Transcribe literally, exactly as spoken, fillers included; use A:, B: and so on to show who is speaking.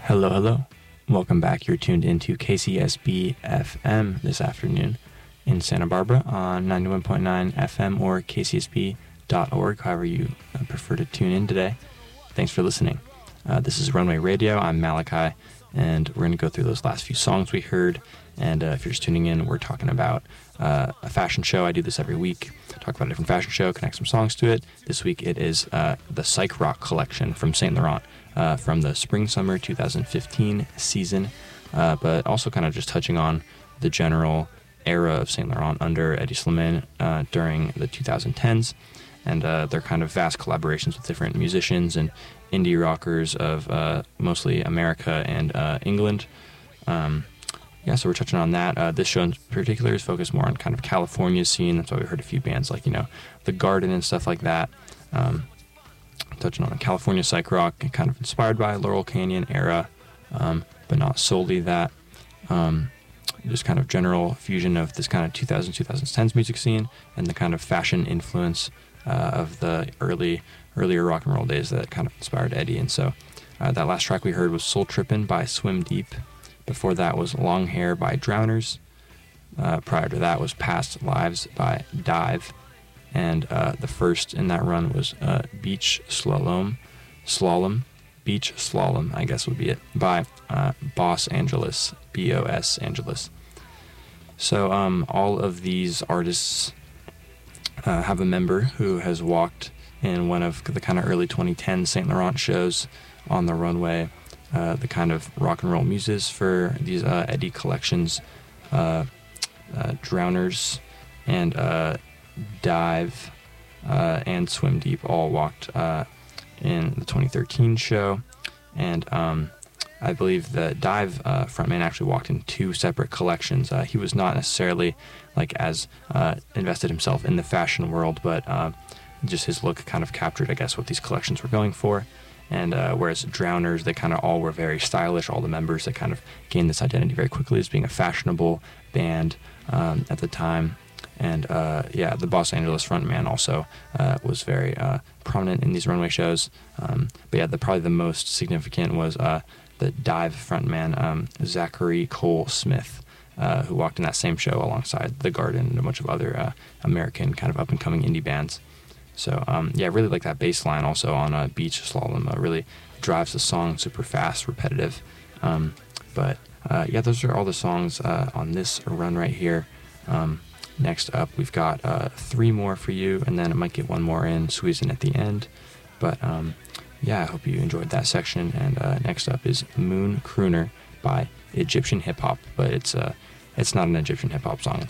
A: Hello, hello. Welcome back. You're tuned into K C S B F M this afternoon in Santa Barbara on ninety-one point nine F M or K C S B dot org, however you uh, prefer to tune in today. Thanks for listening. Uh, this is Runway Radio. I'm Malachi, and we're going to go through those last few songs we heard. And uh, if you're just tuning in, we're talking about uh, a fashion show. I do this every week. Talk about a different fashion show, connect some songs to it. This week it is uh, the Psych Rock collection from Saint Laurent uh, from the Spring-Summer twenty fifteen season, uh, but also kind of just touching on the general era of Saint Laurent under Eddie Slimane uh, during the twenty tens, and uh, their kind of vast collaborations with different musicians and indie rockers of uh, mostly America and uh, England. Um, Yeah, so we're touching on that. Uh, this show in particular is focused more on kind of California scene. That's why we heard a few bands like, you know, The Garden and stuff like that. Um, touching on California psych rock, kind of inspired by Laurel Canyon era, um, but not solely that. Um, just kind of general fusion of this kind of two thousand, twenty tens music scene and the kind of fashion influence uh, of the early, earlier rock and roll days that kind of inspired Eddie. And so uh, that last track we heard was Soul Trippin' by Swim Deep. Before that was Long Hair by Drowners. Uh, prior to that was Past Lives by Dive. And uh, the first in that run was uh, Beach Slalom. Slalom. Beach Slalom, I guess would be it. By uh, Boss Angeles. B O S Angeles. So um, all of these artists uh, have a member who has walked in one of the kind of early twenty ten Saint Laurent shows on the runway. Uh, the kind of rock and roll muses for these uh, Eddie collections, uh, uh, Drowners and uh, Dive uh, and Swim Deep all walked uh, in the twenty thirteen show, and um, I believe the Dive uh, frontman actually walked in two separate collections. Uh, he was not necessarily like as uh, invested himself in the fashion world, but uh, just his look kind of captured, I guess, what these collections were going for. And uh, whereas Drowners, they kind of all were very stylish. All the members, they kind of gained this identity very quickly as being a fashionable band um, at the time. And uh, yeah, the Los Angeles frontman also uh, was very uh, prominent in these runway shows. Um, but yeah, the probably the most significant was uh, the Dive frontman, um, Zachary Cole Smith, uh, who walked in that same show alongside The Garden and a bunch of other uh, American kind of up-and-coming indie bands. So, um, yeah, I really like that bass line also on uh, Beach Slalom. Uh, really drives the song super fast, repetitive. Um, but, uh, yeah, those are all the songs uh, on this run right here. Um, next up, we've got uh, three more for you, and then I might get one more in, squeeze in at the end. But, um, yeah, I hope you enjoyed that section. And uh, next up is Moon Crooner by Egyptian Hip Hop. But it's, uh, it's not an Egyptian hip hop song.